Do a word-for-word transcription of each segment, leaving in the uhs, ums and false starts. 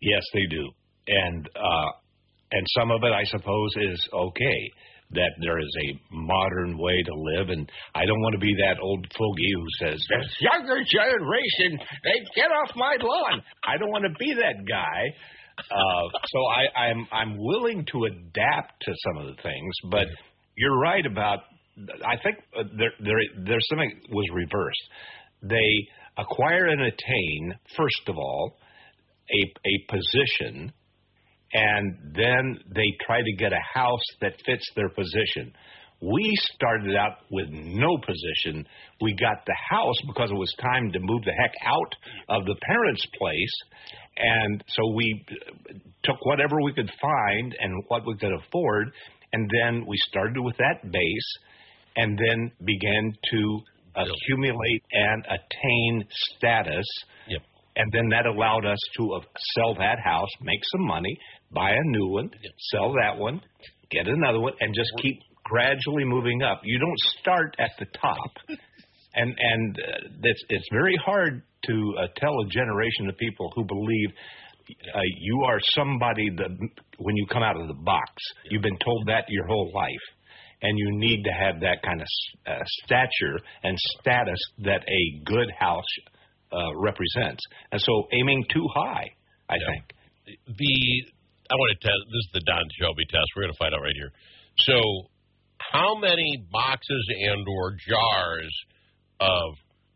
Yes, they do. And uh, and some of it, I suppose, is okay, that there is a modern way to live. And I don't want to be that old fogey who says, this younger generation, they get off my lawn. I don't want to be that guy. Uh, so I, I'm I'm willing to adapt to some of the things. But you're right about, I think uh, there, there there's something that was reversed. They acquire and attain, first of all, a a position, and then they try to get a house that fits their position. We started out with no position. We got the house because it was time to move the heck out of the parents' place, and so we took whatever we could find and what we could afford, and then we started with that base, and then began to accumulate and attain status. Yep. And then that allowed us to uh, sell that house, make some money, buy a new one, yep. sell that one, get another one, and just keep gradually moving up. You don't start at the top. and and uh, it's, it's very hard to uh, tell a generation of people who believe uh, you are somebody that when you come out of the box. You've been told that your whole life. And you need to have that kind of uh, stature and status that a good house uh, represents. And so aiming too high, I yeah. think. The I want to test. This is the Don Shelby test. We're going to find out right here. So how many boxes and or jars of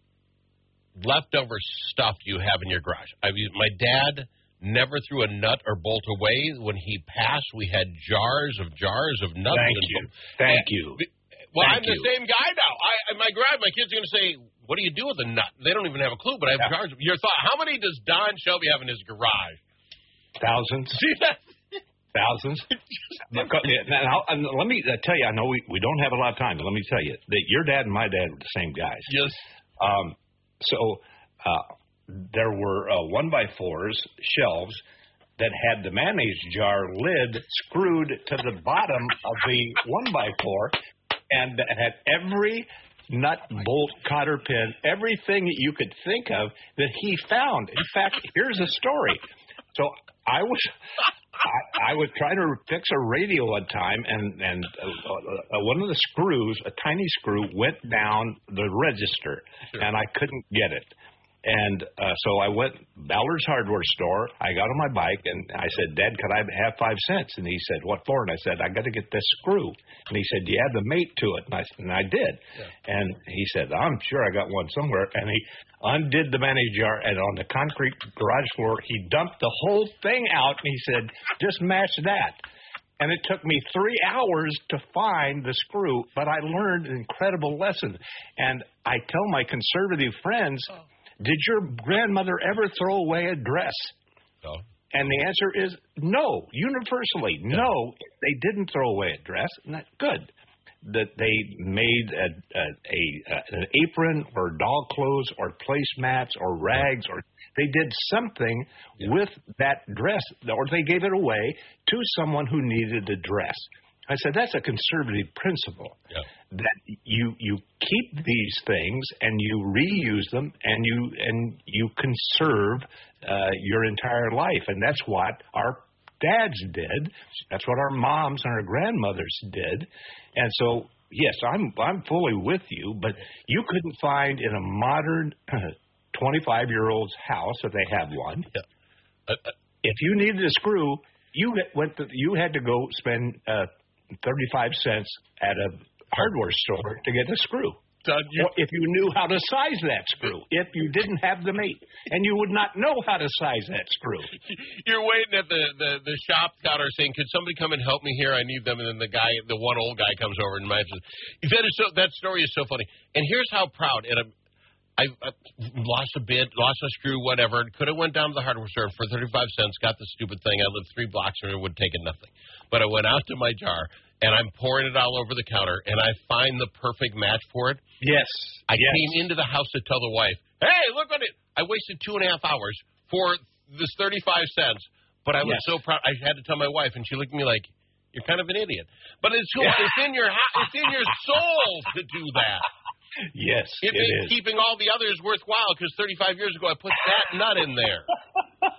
leftover stuff do you have in your garage? I mean, my dad never threw a nut or bolt away. When he passed, we had jars of jars of nuts. Thank and you. Thank you. Well, Thank I'm the you. same guy now. I, in my garage, my kids are going to say, what do you do with a nut? They don't even have a clue, but I have yeah. jars. Your thought, how many does Don Shelby have in his garage? Thousands. See that? Thousands. now, and let me tell you, I know we, we don't have a lot of time, but let me tell you that your dad and my dad were the same guys. Yes. Um, so... Uh, there were uh, one-by-fours, shelves, that had the mayonnaise jar lid screwed to the bottom of the one-by-four, and that had every nut, bolt, cotter pin, everything that you could think of that he found. In fact, here's a story. So I was... I, I was trying to fix a radio one time, and, and uh, uh, one of the screws, a tiny screw, went down the register, sure. and I couldn't get it. And uh, so I went Ballard's hardware store. I got on my bike, and I said, Dad, could I have five cents? And he said, what for? And I said, I got to get this screw. And he said, do you have the mate to it? And I, and I did. Yeah. And he said, I'm sure I got one somewhere. And he undid the mayonnaise jar, and on the concrete garage floor, he dumped the whole thing out, and he said, just mash that. And it took me three hours to find the screw, but I learned an incredible lesson. And I tell my conservative friends, oh. did your grandmother ever throw away a dress? No. And the answer is no, universally. Yeah. No, they didn't throw away a dress. Not good. That they made a, a, a, a an apron or doll clothes or placemats or rags, or they did something yeah. with that dress, or they gave it away to someone who needed a dress. I said, that's a conservative principle, yeah. that you you keep these things and you reuse them and you and you conserve uh, your entire life. And that's what our dads did. That's what our moms and our grandmothers did. And so, yes, I'm I'm fully with you, but you couldn't find in a modern twenty-five-year-old's house, if they have one, yeah. uh, uh, if you needed a screw, you went to, you had to go spend uh, thirty-five cents at a hardware store to get a screw. Don, you, or if you knew how to size that screw, if you didn't have the mate, and you would not know how to size that screw. You're waiting at the, the, the shop counter saying, could somebody come and help me here? I need them. And then the guy, the one old guy comes over and mentions, that, is so, that story is so funny. And here's how proud, and I'm, I, I lost a bid, lost a screw, whatever. Could have went down to the hardware store for thirty-five cents, got the stupid thing. I lived three blocks and it would take it nothing. But I went out to my jar, and I'm pouring it all over the counter, and I find the perfect match for it. Yes. I yes. came into the house to tell the wife, hey, look what it, I wasted two and a half hours for this thirty-five cents, but I was yes. so proud. I had to tell my wife, and she looked at me like, you're kind of an idiot. But it's, it's in your it's in your soul to do that. Yes, it, it makes is. keeping all the others worthwhile, because thirty-five years ago I put that nut in there.